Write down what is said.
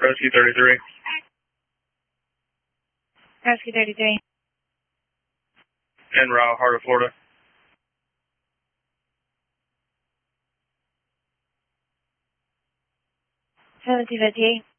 Rescue 33. Rescue 33. En route, Heart of Florida. 1758.